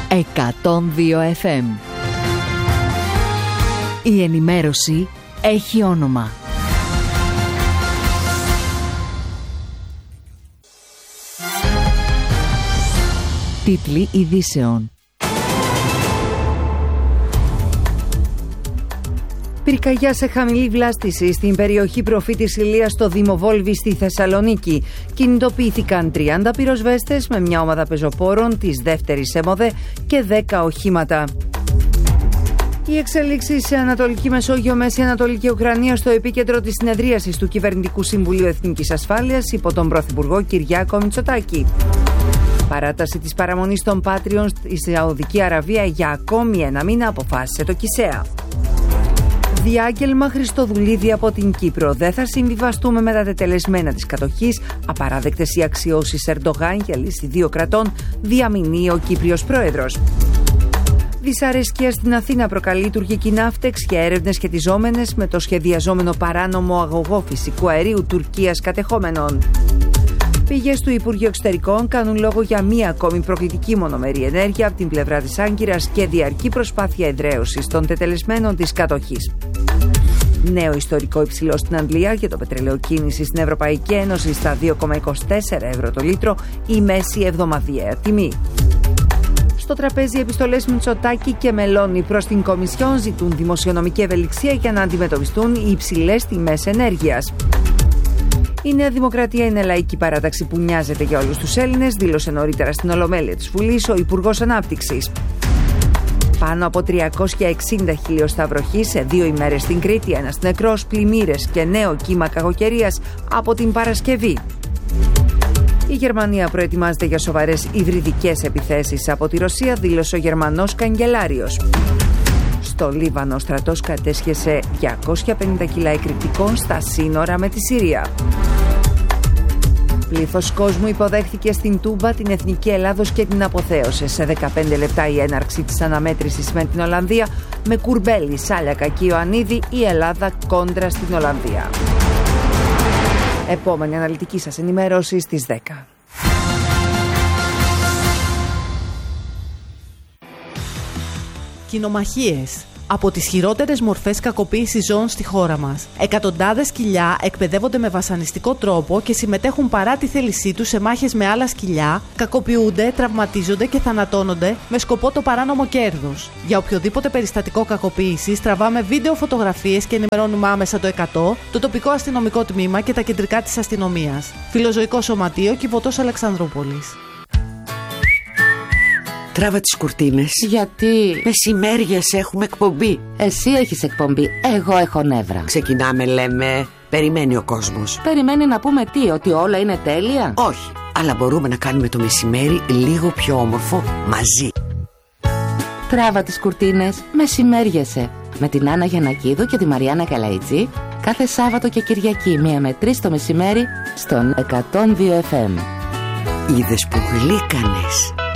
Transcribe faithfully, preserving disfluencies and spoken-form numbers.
εκατόν δύο εφ εμ. Η ενημέρωση έχει όνομα. Τίτλοι ειδήσεων. Πυρκαγιά σε χαμηλή βλάστηση στην περιοχή Προφήτης Ηλίας στο Δήμο Βόλβη στη Θεσσαλονίκη. Κινητοποιήθηκαν τριάντα πυροσβέστες με μια ομάδα πεζοπόρων της δεύτερης ΕΜΟΔΕ και δέκα οχήματα. Οι εξελίξεις σε Ανατολική Μεσόγειο, Μέση Ανατολική Ουκρανία στο επίκεντρο της συνεδρίασης του Κυβερνητικού Συμβουλίου Εθνικής Ασφάλειας υπό τον Πρωθυπουργό Κυριάκο Μητσοτάκη. Παράταση της παραμονής των Πάτριων στη Σαουδική Αραβία για ακόμη ένα μήνα αποφάσισε το ΚΙΣΕΑ. Διάγγελμα Χριστοδουλίδη από την Κύπρο. Δεν θα συμβιβαστούμε με τα τετελεσμένα της κατοχής. Απαράδεκτες οι αξιώσεις Ερντογάν για λύση δύο κρατών, διαμηνεί ο Κύπριος Πρόεδρος. Δυσαρέσκεια στην Αθήνα προκαλεί τουρκική ναύτεξ και έρευνες σχετιζόμενες με το σχεδιαζόμενο παράνομο αγωγό φυσικού αερίου Τουρκίας κατεχόμενων. Πηγές του Υπουργείου Εξωτερικών κάνουν λόγο για μία ακόμη προκλητική μονομερή ενέργεια από την πλευρά της Άγκυρας και διαρκή προσπάθεια εδραίωσης των τετελεσμένων της κατοχής. Νέο ιστορικό υψηλό στην Αγγλία για το πετρελαίο κίνηση στην Ευρωπαϊκή Ένωση στα δύο κόμμα είκοσι τέσσερα ευρώ το λίτρο, η μέση εβδομαδιαία τιμή. Στο τραπέζι επιστολές Μητσοτάκη και Μελώνη προς την Κομισιόν ζητούν δημοσιονομική ευελιξία για να αντιμετωπιστούν οι υψηλές τιμές ενέργειας. Η Νέα Δημοκρατία είναι λαϊκή παράταξη που νοιάζεται για όλους τους Έλληνες, δήλωσε νωρίτερα στην Ολομέλεια της Βουλής ο Υπουργός Ανάπτυξης. Πάνω από τριακόσια εξήντα χιλιοστά βροχή σε δύο ημέρες στην Κρήτη, ένας νεκρός, πλημμύρες και νέο κύμα κακοκαιρίας από την Παρασκευή. Η Γερμανία προετοιμάζεται για σοβαρές υβριδικές επιθέσεις από τη Ρωσία, δήλωσε ο Γερμανός καγκελάριος. Στο Λίβανο ο στρατός κατέσχεσε διακόσια πενήντα κιλά εκρηκτικών στα σύνορα με τη Συρία. Πλήθος κόσμου υποδέχθηκε στην Τούμπα την Εθνική Ελλάδος και την αποθέωσε. Σε δεκαπέντε λεπτά η έναρξη της αναμέτρησης με την Ολλανδία, με Κουρμπέλη, Σάλιακα και Ιωαννίδη, η Ελλάδα κόντρα στην Ολλανδία. Επόμενη αναλυτική σας ενημέρωση στις δέκα. Κοινομαχίες. Από τις χειρότερες μορφές κακοποίησης ζώων στη χώρα μας. Εκατοντάδες σκυλιά εκπαιδεύονται με βασανιστικό τρόπο και συμμετέχουν παρά τη θέλησή τους σε μάχες με άλλα σκυλιά, κακοποιούνται, τραυματίζονται και θανατώνονται με σκοπό το παράνομο κέρδος. Για οποιοδήποτε περιστατικό κακοποίησης τραβάμε βίντεο φωτογραφίες και ενημερώνουμε άμεσα το εκατό, το τοπικό αστυνομικό τμήμα και τα κεντρικά της αστυνομίας. Φιλοζωικό Σωματείο, Κιβωτός Αλεξανδρούπολης. Τράβα τις κουρτίνες. Γιατί? Μεσημέριες έχουμε εκπομπή. Εσύ έχεις εκπομπή, εγώ έχω νεύρα. Ξεκινάμε λέμε. Περιμένει ο κόσμος. Περιμένει να πούμε τι, ότι όλα είναι τέλεια? Όχι, αλλά μπορούμε να κάνουμε το μεσημέρι λίγο πιο όμορφο μαζί. Τράβα τις κουρτίνες, μεσημέριεσαι. Με την Άννα Γιαννακίδου και τη Μαριάννα Καλαϊτζή. Κάθε Σάββατο και Κυριακή μία με τρεις το μεσημέρι στον εκατόν δύο εφ εμ. Είδες που γλύκανες.